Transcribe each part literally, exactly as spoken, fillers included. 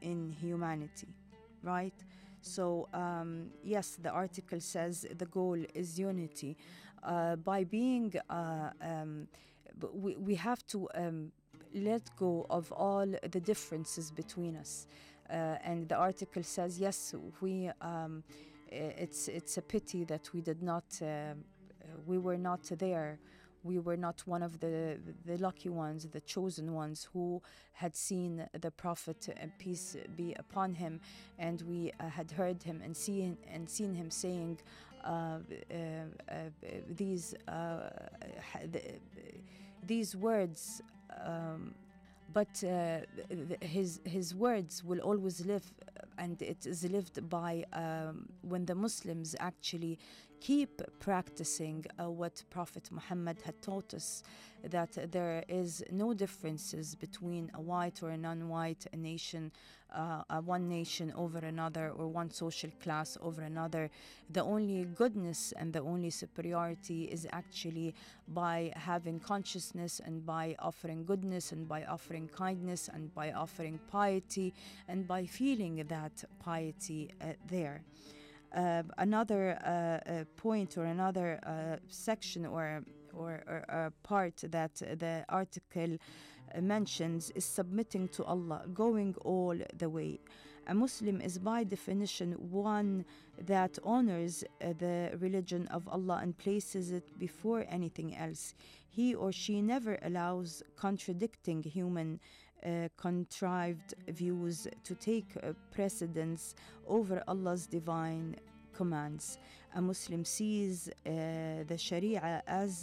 in humanity, right? So, um, yes, the article says the goal is unity. Uh, by being, uh, um, b- we, we have to um, let go of all the differences between us. Uh, and the article says, yes, we. Um, i- it's it's a pity that we did not, uh, uh, we were not there. We were not one of the the lucky ones, the chosen ones who had seen the Prophet, uh, peace be upon him, and we uh, had heard him and seen and seen him saying uh, uh, uh, these uh, ha- the- these words. Um, but uh, th- his his words will always live, uh, and it is lived by um, when the Muslims actually keep practicing uh, what Prophet Muhammad had taught us, that there is no differences between a white or a non-white, a nation, uh, uh, one nation over another, or one social class over another. The only goodness and the only superiority is actually by having consciousness, and by offering goodness, and by offering kindness, and by offering piety, and by feeling that piety uh, there. Uh, another uh, uh, point, or another uh, section, or or, or uh, part that the article uh, mentions, is submitting to Allah, going all the way. A Muslim is by definition one that honors uh, the religion of Allah and places it before anything else. He or she never allows contradicting human uh, contrived views to take uh, precedence over Allah's divine commands. A Muslim sees uh, the Sharia as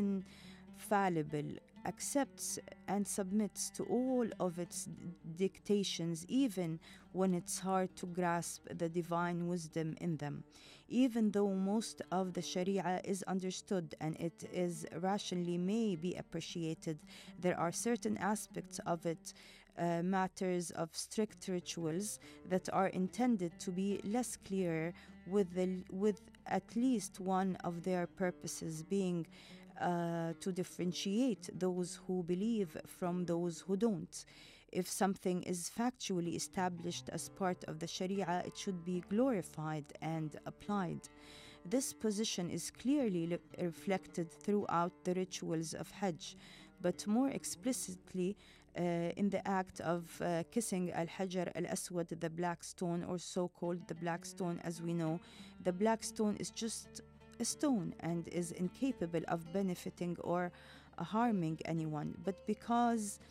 infallible, accepts and submits to all of its dictations, even when it's hard to grasp the divine wisdom in them. Even though most of the Sharia is understood and it is rationally may be appreciated, there are certain aspects of it, uh, matters of strict rituals, that are intended to be less clear, with the with at least one of their purposes being uh, to differentiate those who believe from those who don't. If something is factually established as part of the Sharia, it should be glorified and applied. This position is clearly le- reflected throughout the rituals of Hajj, but more explicitly uh, in the act of uh, kissing Al-Hajar Al-Aswad, the black stone, or so-called the black stone as we know. The black stone is just a stone and is incapable of benefiting or uh, harming anyone. But because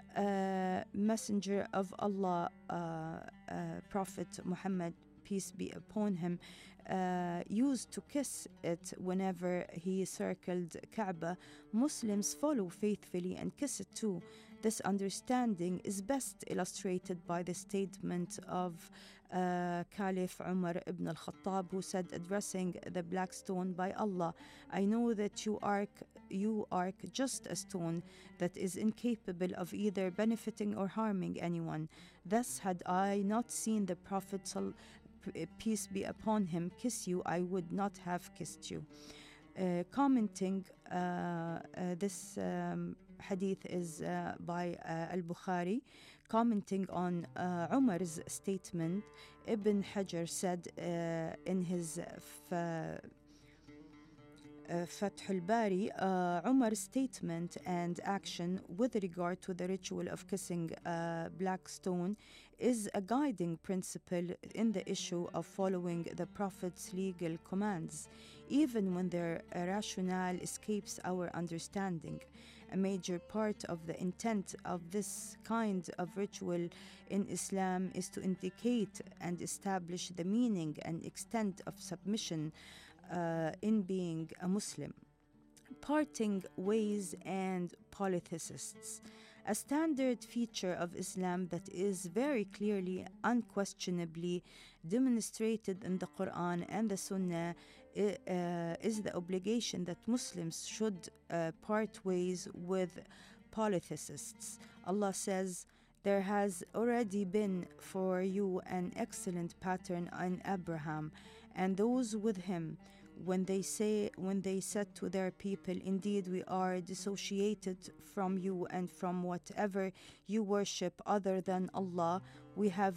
uh, Messenger of Allah, uh, uh, Prophet Muhammad, peace be upon him, uh, used to kiss it whenever he circled Kaaba, Muslims follow faithfully and kiss it too. This understanding is best illustrated by the statement of uh, Caliph Umar ibn al-Khattab, who said, addressing the black stone, by Allah, I know that you are, you are just a stone that is incapable of either benefiting or harming anyone. Thus, had I not seen the Prophet sal- peace be upon him kiss you, I would not have kissed you. Uh, commenting uh, uh, this um, hadith is uh, by uh, Al-Bukhari. Commenting on uh, Umar's statement, Ibn Hajar said uh, in his f- Uh, Fath al-Bari, uh, Umar's statement and action with regard to the ritual of kissing uh, black stone is a guiding principle in the issue of following the Prophet's legal commands, even when their uh, rationale escapes our understanding. A major part of the intent of this kind of ritual in Islam is to indicate and establish the meaning and extent of submission uh, in being a Muslim. Parting ways and polytheists. A standard feature of Islam that is very clearly, unquestionably demonstrated in the Quran and the Sunnah uh, is the obligation that Muslims should uh, part ways with polytheists. Allah says, there has already been for you an excellent pattern in Abraham and those with him, when they say when they said to their people, indeed we are dissociated from you and from whatever you worship other than Allah. We have